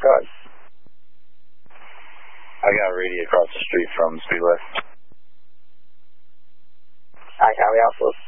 Go ahead. I got radio across the street from Speedway. Hi, Copy, Alpha.